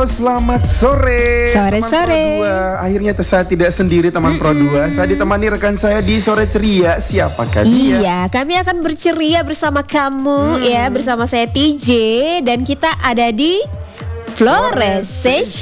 selamat sore. Sore. Pro 2. Akhirnya saya tidak sendiri teman Pro 2. Saya ditemani rekan saya di Sore Ceria. Siapakah dia? Iya, kami akan berceria bersama kamu ya, bersama saya TJ dan kita ada di Flores Session.